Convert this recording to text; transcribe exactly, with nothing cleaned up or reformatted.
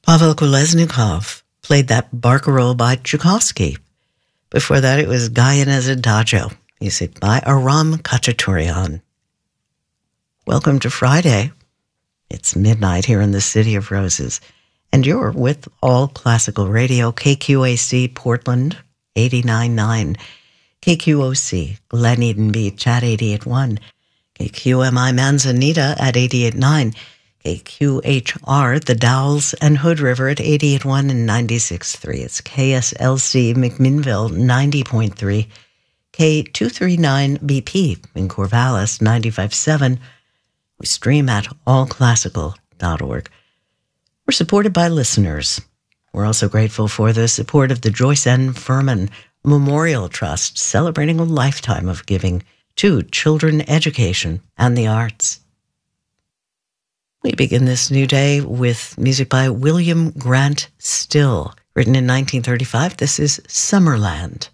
Pavel Kolesnikov played that barcarolle by Tchaikovsky. Before that, it was Gaia's Adagio, music by Aram Khachaturian. Welcome to Friday. It's midnight here in the City of Roses, and you're with All Classical Radio, K Q A C Portland, eighty-nine point nine, K Q O C Glen Eden Beach at eighty-eight point one, K Q M I Manzanita at eighty-eight point nine, K Q H R, The Dalles and Hood River at eighty-eight point one and ninety-six point three. It's K S L C McMinnville, ninety point three. K two thirty-nine B P in Corvallis, ninety-five point seven. We stream at all classical dot org. We're supported by listeners. We're also grateful for the support of the Joyce N. Furman Memorial Trust, celebrating a lifetime of giving to children education and the arts. We begin this new day with music by William Grant Still. Written in nineteen thirty-five, this is Summerland.